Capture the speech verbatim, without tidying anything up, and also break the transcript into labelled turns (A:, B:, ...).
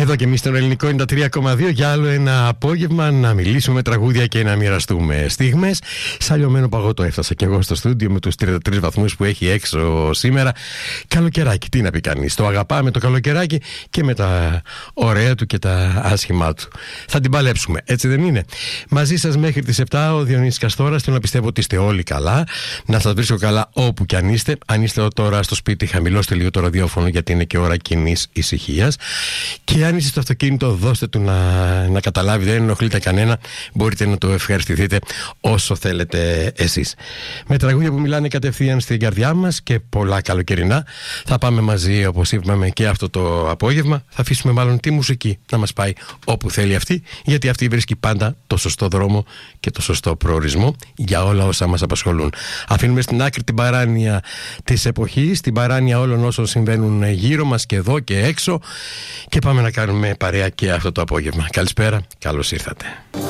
A: Εδώ και εμείς στον Ελληνικό ενενήντα τρία κόμμα δύο για άλλο ένα απόγευμα να μιλήσουμε με τραγούδια και να μοιραστούμε στιγμές. Σαν λιωμένο παγωτό έφτασα και εγώ στο στούντιο με τους τριάντα τρεις βαθμούς που έχει έξω σήμερα. Καλοκαιράκι, τι να πει κανείς. Το αγαπάμε το καλοκαιράκι και με τα ωραία του και τα άσχημά του. Θα την παλέψουμε, έτσι δεν είναι? Μαζί σας μέχρι τις επτά ο Διονύσης Καστόρας. Θέλω να πιστεύω ότι είστε όλοι καλά. Να σας βρίσκω καλά όπου κι αν είστε. Αν είστε τώρα στο σπίτι, χαμηλώστε λίγο το ραδιόφωνο γιατί είναι και ώρα κοινής ησυχίας. Και αν είστε στο αυτοκίνητο, δώστε του να, να καταλάβει, δεν ενοχλείτε κανένα. Μπορείτε να το ευχαριστηθείτε όσο θέλετε εσείς. Με τραγούδια που μιλάνε κατευθείαν στην καρδιά μας και πολλά καλοκαιρινά. Θα πάμε μαζί, όπως είπαμε, και αυτό το απόγευμα. Θα αφήσουμε μάλλον τη μουσική να μας πάει όπου θέλει αυτή, γιατί αυτή βρίσκει πάντα το σωστό δρόμο και το σωστό προορισμό για όλα όσα μας απασχολούν. Αφήνουμε στην άκρη την παράνοια της εποχής, την παράνοια όλων όσων συμβαίνουν γύρω μας και εδώ και έξω, και πάμε να κάνουμε παρέα και αυτό το απόγευμα. Καλησπέρα, καλώς ήρθατε.